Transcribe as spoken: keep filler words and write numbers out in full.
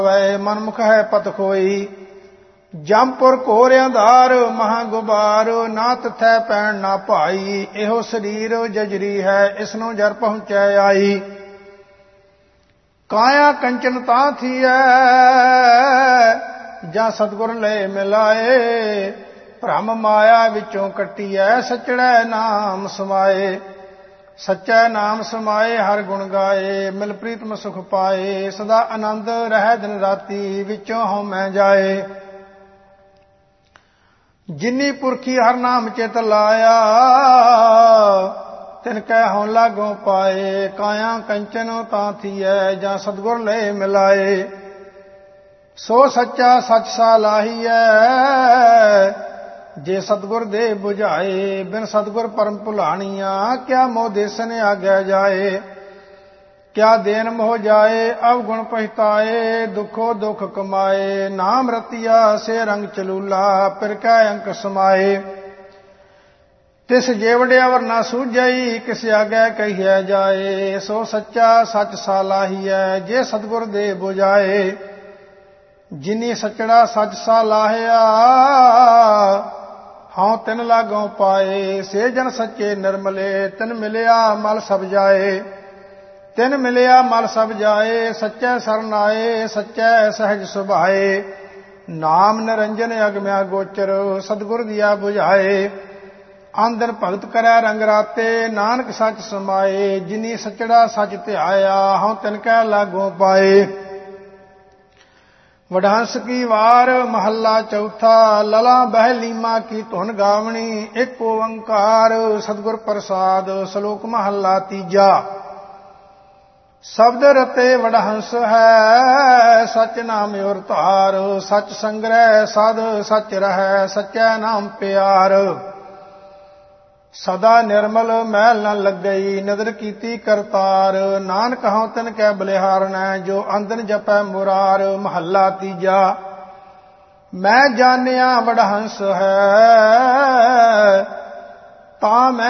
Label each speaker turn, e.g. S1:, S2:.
S1: ਮਨਮੁਖ ਹੈ ਪਤ ਖੋਈ। ਜੰਪੁਰ ਘੋਰ ਅੰਧਾਰ ਮਹਾ ਗੁਬਾਰ ਨਾ ਤਥੈ ਪੈਣ ਨਾ ਭਾਈ। ਇਹੋ ਸਰੀਰ ਜਜਰੀ ਹੈ ਇਸ ਨੂੰ ਜਰ ਪਹੁੰਚੈ ਆਈ। ਕਾਇਆ ਕੰਚਨ ਤਾਂ ਥੀਐ ਜਾਂ ਸਤਿਗੁਰ ਲੈ ਮਿਲਾਏ। ਭ੍ਰਮ ਮਾਇਆ ਵਿੱਚੋਂ ਕੱਟੀਐ ਸਚੜੈ ਨਾਮ ਸਮਾਏ। ਸੱਚੈ ਨਾਮ ਸਮਾਏ ਹਰ ਗੁਣ ਗਾਏ। ਮਿਲ ਪ੍ਰੀਤਮ ਸੁਖ ਪਾਏ ਸਦਾ ਆਨੰਦ ਰਹਿ ਦਿਨ ਰਾਤੀ ਵਿੱਚੋਂ ਹਉਮੈ ਜਾਏ। ਜਿਨੀ ਪੁਰਖੀ ਹਰ ਨਾਮ ਚਿਤ ਲਾਇਆ ਤਿਨ ਕੈ ਹੋਂ ਲਾਗੋਂ ਪਾਏ। ਕਾਇਆ ਕੰਚਨ ਤਾਂ ਥੀਐ ਜਾਂ ਸਤਿਗੁਰ ਲੈ ਮਿਲਾਏ। ਸੋ ਸੱਚਾ ਸੱਚ ਸਾਲਾਹੀਐ ਜੇ ਸਤਿਗੁਰ ਦੇ 부ਝਾਏ। ਬਿਨ ਸਤਿਗੁਰ ਪਰਮ ਭੁਲਾਣੀਆਂ ਕਿਆ ਮੋਹ ਦੇਸਨ ਆਗੈ ਜਾਏ। ਕਿਆ ਦੇਨ ਮੋਹ ਜਾਏ ਅਵਗੁਣ ਪਛਤਾਏ। ਦੁਖੋ ਦੁਖ ਕਮਾਏ ਨਾਮ ਰਤੀਆ ਸੇ ਰੰਗ ਚਲੂਲਾ ਪਿਰ ਕੈ ਅੰਕ ਸਮਾਏ। ਤਿਸ ਜੇਵੜਿਆ ਵਰਨਾ ਸੂਝਈ ਕਿਸ ਆਗੈ ਕਹੀਐ ਜਾਏ। ਸੋ ਸੱਚਾ ਸੱਚ ਸਾਲਾਹੀਐ ਜੇ ਸਤਿਗੁਰ ਦੇ 부ਝਾਏ। ਜਿਨੀ ਸੱਚੜਾ ਸੱਚ ਸਾਲਾਹਿਆ ਹਉ ਤਿਨ ਲਾਗੋਂ ਪਾਏ। ਸੇ ਜਨ ਸੱਚੇ ਨਿਰਮਲੇ ਤਿਨ ਮਿਲਿਆ ਮਲ ਸਭ ਜਾਏ। ਤਿਨ ਮਿਲਿਆ ਮਲ ਸਭ ਜਾਏ ਸੱਚੈ ਸਰਨ ਆਏ। ਸੱਚੈ ਸਹਿਜ ਸੁਭਾਏ ਨਾਮ ਨਿਰੰਜਨ ਅਗਮਿਆ ਗੋਚਰ ਸਤਿਗੁਰ ਦੀਆ 부ਝਾਏ। ਆਂਦਨ ਭਗਤ ਕਰੈ ਰੰਗ ਰਾਤੇ ਨਾਨਕ ਸੱਚ ਸਮਾਏ। ਜਿਨੀ ਸੱਚੜਾ ਸੱਚ ਧਿਆਇਆ ਹਉ ਤਿਨ ਕੈ ਲਾਗੋਂ ਪਾਏ। ਵਡਹੰਸ ਕੀ ਵਾਰ ਮਹੱਲਾ ਚੌਥਾ। ਲਲਾ ਬਹਿ ਲੀਮਾ ਕੀ ਧੁਨ ਗਾਵਣੀ ਇੱਕ ਓੰਕਾਰ ਸਤਿਗੁਰ ਪ੍ਰਸਾਦ। ਸ਼ਲੋਕ ਮਹੱਲਾ ਤੀਜਾ। ਸ਼ਬਦ ਰਤੇ ਵਡਹੰਸ ਹੈ ਸਚ ਨਾਮ ਔਰ ਧਾਰ। ਸਚ ਸੰਗ੍ਰਹਿ ਸਾਧ ਸਚ ਰਹੈ ਸਚੈ ਨਾਮ ਪਿਆਰ। ਸਦਾ ਨਿਰਮਲ ਮੈਲ ਨ ਲੱਗਈ ਨਦਰ ਕੀਤੀ ਕਰਤਾਰ। ਨਾਨਕ ਹਉ ਤਿਨ ਕੈ ਬਲਿਹਾਰਣੈ ਜੋ ਅੰਦਨ ਜਪੈ ਮੁਰਾਰ। ਮਹੱਲਾ ਤੀਜਾ। ਮੈਂ ਜਾਣਿਆ ਵਡਹੰਸ ਹੈ ਤਾਂ ਮੈਂ